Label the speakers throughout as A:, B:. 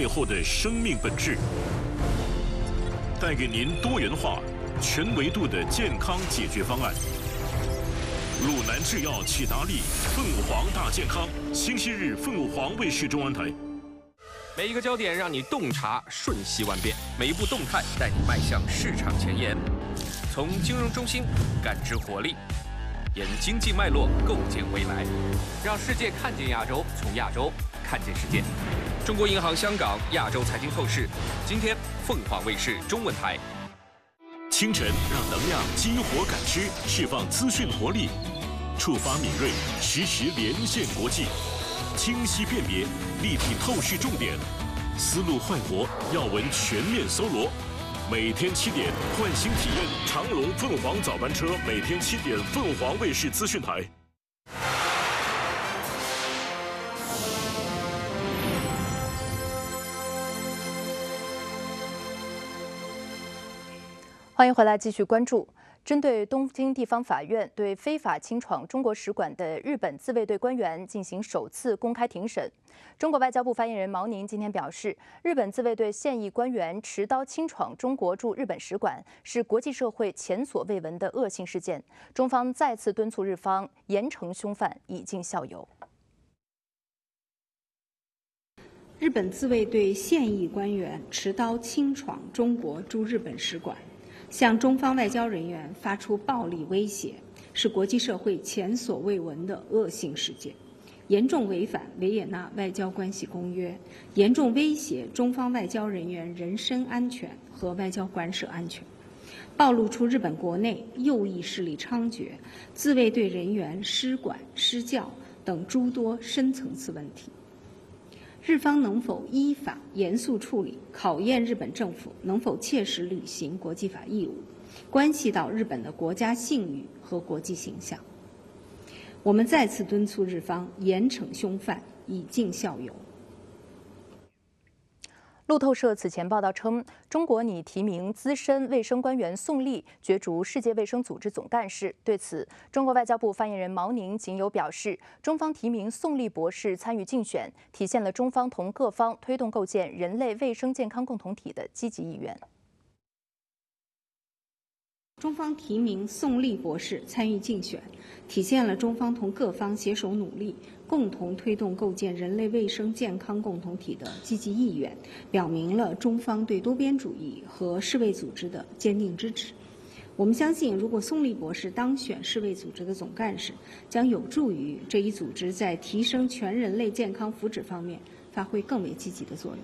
A: 后的生命本质，带给您多元化、全维度的健康解决方案。鲁南制药启达利凤凰大健康，星期日凤凰卫视中文台。
B: 每一个焦点让你洞察瞬息万变，每一步动态带你迈向市场前沿。从金融中心感知活力，沿经济脉络构建未来，让世界看见亚洲，从亚洲看见世界。中国银行香港亚洲财经透视，今天凤凰卫视中文台。
A: 清晨让能量激活感知，释放资讯活力，触发敏锐，实时连线国际，清晰辨别，立体透视重点，思路焕活，要闻全面搜罗。每天7点，唤醒体验长荣凤凰早班车，每天7点，凤凰卫视资讯台。
C: 欢迎回来，继续关注。针对东京地方法院对非法侵闯中国使馆的日本自卫队官员进行首次公开庭审，中国外交部发言人毛宁今天表示，日本自卫队现役官员持刀侵闯中国驻日本使馆是国际社会前所未闻的恶性事件，中方再次敦促日方严惩凶犯，以儆效尤。
D: 日本自卫队现役官员持刀侵闯中国驻日本使馆，向中方外交人员发出暴力威胁，是国际社会前所未闻的恶性事件，严重违反维也纳外交关系公约，严重威胁中方外交人员人身安全和外交馆舍安全，暴露出日本国内右翼势力猖獗、自卫队人员失管失教等诸多深层次问题。日方能否依法严肃处理，考验日本政府能否切实履行国际法义务，关系到日本的国家信誉和国际形象。我们再次敦促日方严惩凶犯，以儆效尤。
C: 路透社此前报道称，中国拟提名资深卫生官员宋立角逐世界卫生组织总干事。对此，中国外交部发言人毛宁仅有表示，中方提名宋立博士参与竞选，体现了中方同各方推动构建人类卫生健康共同体的积极意愿。
D: 中方提名宋立博士参与竞选，体现了中方同各方携手努力，共同推动构建人类卫生健康共同体的积极意愿，表明了中方对多边主义和世卫组织的坚定支持。我们相信，如果宋立博士当选世卫组织的总干事，将有助于这一组织在提升全人类健康福祉方面发挥更为积极的作用。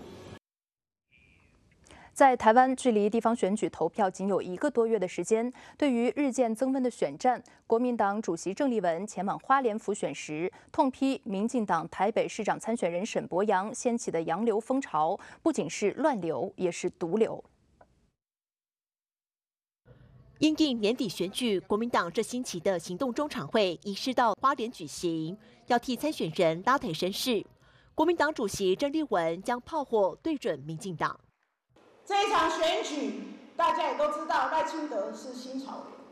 C: 在台湾，距离地方选举投票仅有1个多月的时间，对于日渐增温的选战，国民党主席郑丽文前往花莲辅选时，痛批民进党台北市长参选人沈伯洋掀起的洋流风潮，不仅是乱流，也是毒瘤。
E: 因应年底选举，国民党这星期的行动中常会移师到花莲举行，要替参选人拉抬声势。国民党主席郑丽文将炮火对准民进党。
F: 这一场选举，大家也都知道，赖清德是新潮流，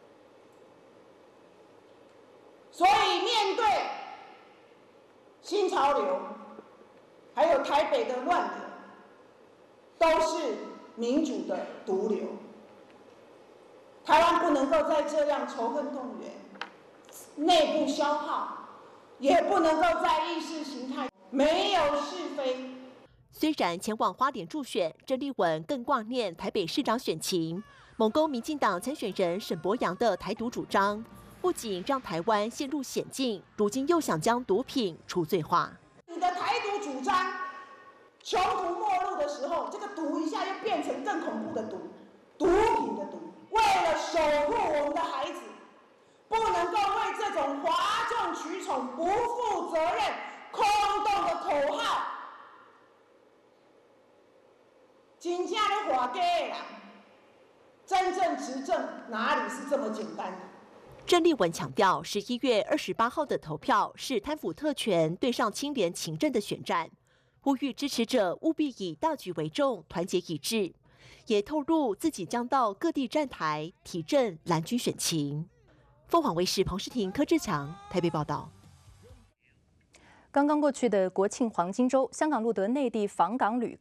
F: 所以面对新潮流，还有台北的乱流，都是民主的毒瘤。台湾不能够再这样仇恨动员、内部消耗，也不能够在意识形态没有是非。
E: 虽然前往花莲助选，郑丽文更挂念台北市长选情，猛攻民进党参选人沈伯洋的台独主张，不仅让台湾陷入险境，如今又想将毒品除罪化。
F: 你的台独主张穷途末路的时候，这个毒一下又变成更恐怖的毒，毒品的毒。为了守护我们的孩子，不能够为这种哗众取宠、不负责任、空洞的口号。真正咧画假的人，真正执政哪里是这么简单的？
E: 郑丽文强调，11月28号的投票是贪腐特权对上清廉勤政的选战，呼吁支持者务必以大局为重，团结一致。也透露自己将到各地站台提振蓝军选情。凤凰卫视彭诗婷、柯志强台北报道。
C: 刚刚过去的国庆黄金周，香港录得内地访港旅